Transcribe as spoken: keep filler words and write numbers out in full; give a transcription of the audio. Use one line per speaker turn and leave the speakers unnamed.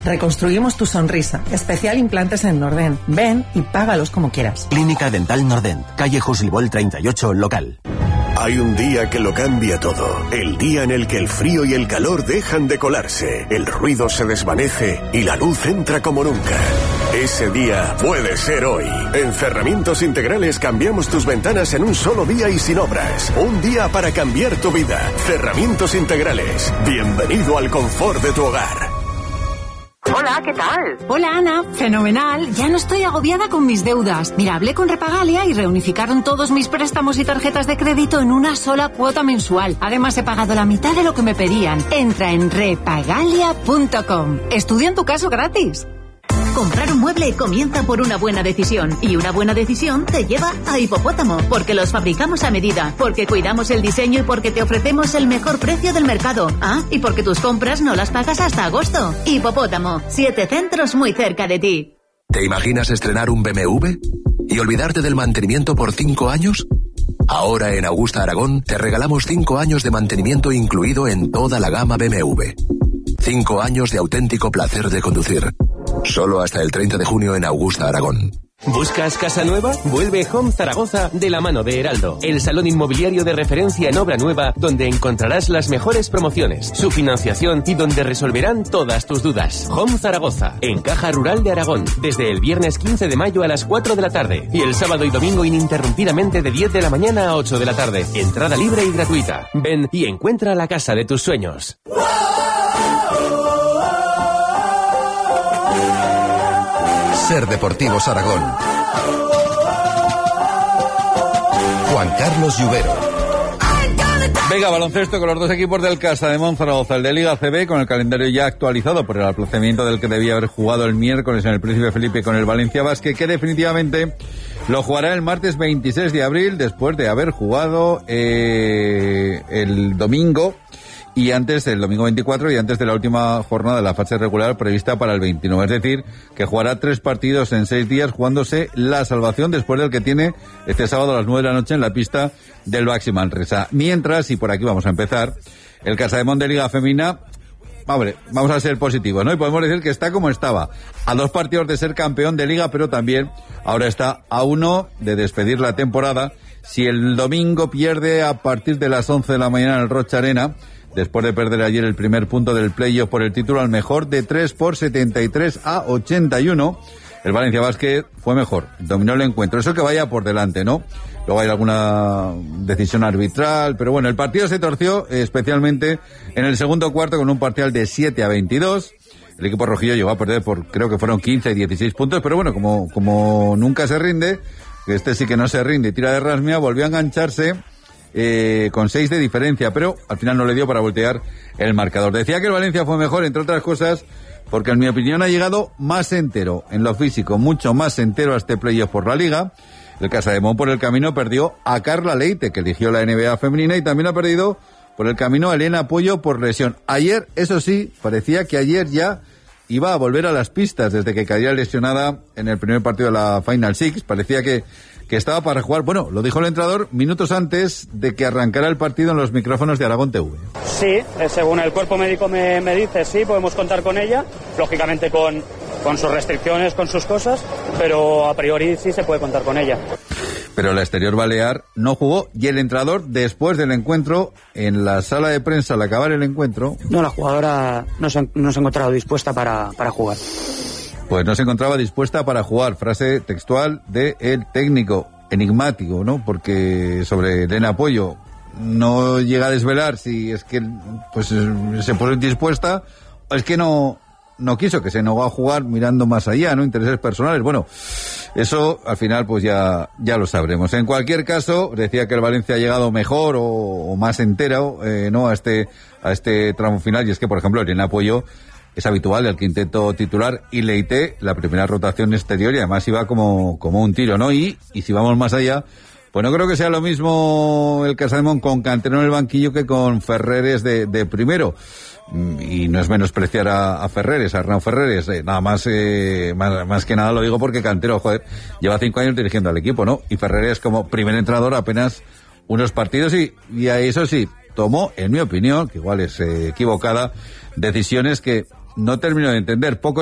Reconstruimos tu sonrisa. Especial implantes en Nordent. Ven y págalos como quieras.
Clínica Dental Nordent. Calle Juslibol treinta y ocho, local.
Hay un día que lo cambia todo. El día en el que el frío y el calor dejan de colarse, el ruido se desvanece y la luz entra como nunca. Ese día puede ser hoy. En Cerramientos Integrales cambiamos tus ventanas en un solo día y sin obras. Un día para cambiar tu vida. Cerramientos Integrales. Bienvenido al confort de tu hogar.
Hola, ¿qué tal?
Hola, Ana. Fenomenal. Ya no estoy agobiada con mis deudas. Mira, hablé con Repagalia y reunificaron todos mis préstamos y tarjetas de crédito en una sola cuota mensual. Además, he pagado la mitad de lo que me pedían. Entra en repagalia punto com. Estudia en tu caso gratis.
Comprar un mueble comienza por una buena decisión, y una buena decisión te lleva a Hipopótamo, porque los fabricamos a medida, porque cuidamos el diseño y porque te ofrecemos el mejor precio del mercado. Ah, y porque tus compras no las pagas hasta agosto. Hipopótamo, siete centros muy cerca de ti.
¿Te imaginas estrenar un B M W y olvidarte del mantenimiento por cinco años? Ahora en Augusta Aragón te regalamos cinco años de mantenimiento incluido en toda la gama B M W. Cinco años de auténtico placer de conducir. Solo hasta el treinta de junio en Augusta, Aragón.
¿Buscas casa nueva? Vuelve Home Zaragoza de la mano de Heraldo, el salón inmobiliario de referencia en obra nueva donde encontrarás las mejores promociones, su financiación y donde resolverán todas tus dudas. Home Zaragoza, en Caja Rural de Aragón, desde el viernes quince de mayo a las cuatro de la tarde y el sábado y domingo ininterrumpidamente de diez de la mañana a ocho de la tarde. Entrada libre y gratuita. Ven y encuentra la casa de tus sueños.
Ser Deportivos Aragón. Juan Carlos Lluvero.
Venga, baloncesto con los dos equipos del Casa de Zaragoza, el de Liga C B, con el calendario ya actualizado por el aplazamiento del que debía haber jugado el miércoles en el Príncipe Felipe con el Valencia Basket, que definitivamente lo jugará el martes veintiséis de abril, después de haber jugado eh, el domingo, y antes, el domingo veinticuatro, y antes de la última jornada de la fase regular prevista para el veintinueve. Es decir, que jugará tres partidos en seis días, jugándose la salvación después del que tiene este sábado a las nueve de la noche en la pista del Baxi Manresa. Mientras, y por aquí vamos a empezar, el Casademón de Liga Femina, hombre, vamos a ser positivos, ¿no? Y podemos decir que está como estaba, a dos partidos de ser campeón de Liga, pero también ahora está a uno de despedir la temporada. Si el domingo pierde a partir de las once de la mañana en el Rocha Arena, después de perder ayer el primer punto del playoff por el título al mejor de tres por setenta y tres a ochenta y uno, el Valencia Basket fue mejor, dominó el encuentro. Eso que vaya por delante, ¿no? Luego hay alguna decisión arbitral, pero bueno, el partido se torció especialmente en el segundo cuarto con un parcial de siete a veintidós. El equipo rojillo llegó a perder por, creo que fueron quince y dieciséis puntos, pero bueno, como, como nunca se rinde, que este sí que no se rinde, tira de rasmia, volvió a engancharse Eh, con seis de diferencia, pero al final no le dio para voltear el marcador. Decía que el Valencia fue mejor, entre otras cosas, porque en mi opinión ha llegado más entero en lo físico, mucho más entero a este playoff por la Liga. El Casademón por el camino perdió a Carla Leite, que eligió la N B A femenina, y también ha perdido por el camino a Elena Puello por lesión. Ayer, eso sí, parecía que ayer ya iba a volver a las pistas desde que caía lesionada en el primer partido de la Final Six. Parecía que que estaba para jugar, bueno, lo dijo el entrenador minutos antes de que arrancara el partido en los micrófonos de Aragón T V.
Sí, según el cuerpo médico me, me dice, sí, podemos contar con ella, lógicamente con, con sus restricciones, con sus cosas, pero a priori sí se puede contar con ella.
Pero la exterior balear no jugó, y el entrenador, después del encuentro, en la sala de prensa al acabar el encuentro...
No, la jugadora no se, no se ha encontrado dispuesta para, para jugar.
Pues no se encontraba dispuesta para jugar, frase textual de el técnico, enigmático, ¿no? Porque sobre Elena Puello no llega a desvelar si es que pues se puso indispuesta o es que no no quiso, que se negó a jugar mirando más allá, ¿no? Intereses personales. Bueno, eso al final pues ya ya lo sabremos. En cualquier caso, decía que el Valencia ha llegado mejor o, o más entero, eh, ¿no? A este a este tramo final, y es que, por ejemplo, Elena Puello es habitual del quinteto titular, y Leite la primera rotación exterior, y además iba como, como un tiro, ¿no? Y, y si vamos más allá, pues no creo que sea lo mismo el Casademón con Cantero en el banquillo que con Ferreres de, de primero. Y no es menospreciar a, a Ferreres, a Arnau Ferreres, eh, nada más, eh, más, más que nada lo digo porque Cantero, joder, lleva cinco años dirigiendo al equipo, ¿no? Y Ferreres como primer entrenador apenas unos partidos, y, y a eso sí, tomó, en mi opinión, que igual es eh, equivocada, decisiones que No termino de entender. Poco